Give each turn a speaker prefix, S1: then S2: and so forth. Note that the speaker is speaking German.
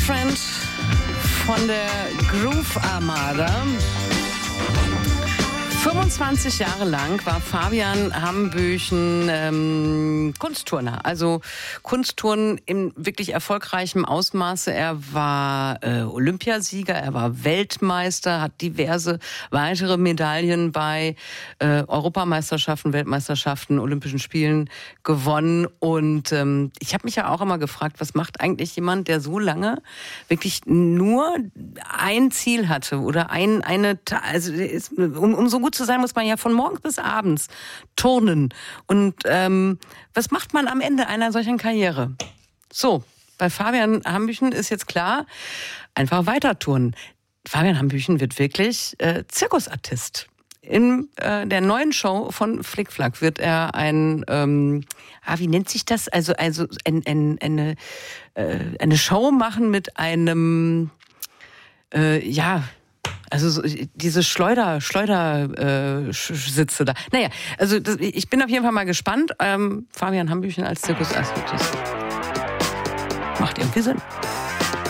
S1: Friend von der Groove Armada. 25 Jahre lang war Fabian Hambüchen Kunstturner, also Kunstturnen in wirklich erfolgreichem Ausmaße. Er war Olympiasieger, er war Weltmeister, hat diverse weitere Medaillen bei Europameisterschaften, Weltmeisterschaften, Olympischen Spielen gewonnen. Und ich habe mich ja auch immer gefragt, was macht eigentlich jemand, der so lange wirklich nur ein Ziel hatte oder um so gut zu sein, muss man ja von morgens bis abends turnen. Und was macht man am Ende einer solchen Karriere? So, bei Fabian Hambüchen ist jetzt klar, einfach weiter turnen. Fabian Hambüchen wird wirklich Zirkusartist. In der neuen Show von Flickflack wird er ein, wie nennt sich das? Also eine Show machen mit einem, also so, diese Schleudersitze da. Naja, also ich bin auf jeden Fall mal gespannt. Fabian Hambüchen als Zirkusartist. Macht irgendwie Sinn.